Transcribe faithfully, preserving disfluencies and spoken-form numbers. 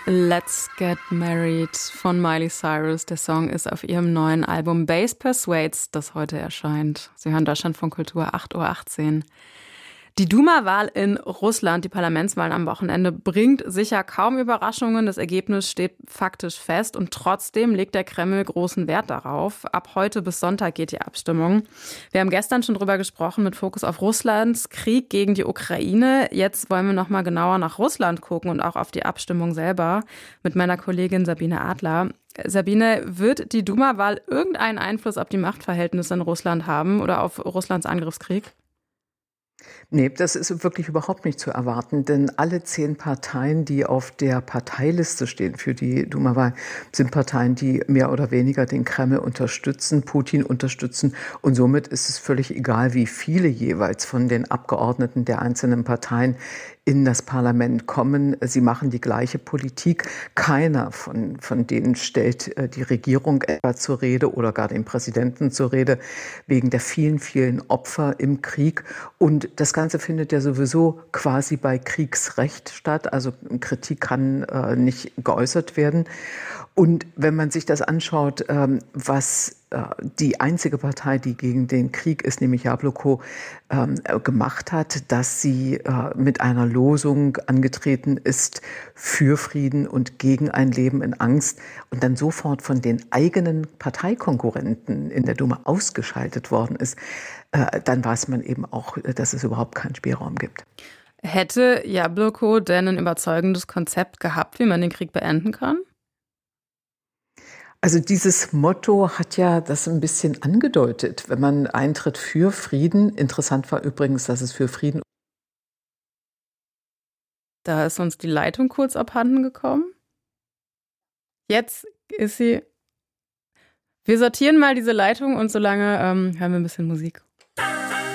Let's Get Married von Miley Cyrus. Der Song ist auf ihrem neuen Album Bass Persuades, das heute erscheint. Sie hören Deutschlandfunk Kultur, acht Uhr achtzehn. Die Duma-Wahl in Russland, die Parlamentswahlen am Wochenende, bringt sicher kaum Überraschungen. Das Ergebnis steht faktisch fest und trotzdem legt der Kreml großen Wert darauf. Ab heute bis Sonntag geht die Abstimmung. Wir haben gestern schon drüber gesprochen mit Fokus auf Russlands Krieg gegen die Ukraine. Jetzt wollen wir noch mal genauer nach Russland gucken und auch auf die Abstimmung selber mit meiner Kollegin Sabine Adler. Sabine, wird die Duma-Wahl irgendeinen Einfluss auf die Machtverhältnisse in Russland haben oder auf Russlands Angriffskrieg? Nee, das ist wirklich überhaupt nicht zu erwarten, denn alle zehn Parteien, die auf der Parteiliste stehen für die Duma-Wahl, sind Parteien, die mehr oder weniger den Kreml unterstützen, Putin unterstützen, und somit ist es völlig egal, wie viele jeweils von den Abgeordneten der einzelnen Parteien in das Parlament kommen. Sie machen die gleiche Politik. Keiner von, von denen stellt äh, die Regierung etwa zur Rede oder gar den Präsidenten zur Rede wegen der vielen, vielen Opfer im Krieg. Und das Ganze findet ja sowieso quasi bei Kriegsrecht statt. Also Kritik kann äh, nicht geäußert werden. Und wenn man sich das anschaut, ähm, was äh, die einzige Partei, die gegen den Krieg ist, nämlich Jabloko, ähm, gemacht hat, dass sie äh, mit einer Losung angetreten ist für Frieden und gegen ein Leben in Angst und dann sofort von den eigenen Parteikonkurrenten in der Duma ausgeschaltet worden ist, äh, dann weiß man eben auch, dass es überhaupt keinen Spielraum gibt. Hätte Jabloko denn ein überzeugendes Konzept gehabt, wie man den Krieg beenden kann? Also dieses Motto hat ja das ein bisschen angedeutet, wenn man eintritt für Frieden. Interessant war übrigens, dass es für Frieden. Da ist uns die Leitung kurz abhanden gekommen. Jetzt ist sie. Wir sortieren mal diese Leitung und solange ähm, hören wir ein bisschen Musik.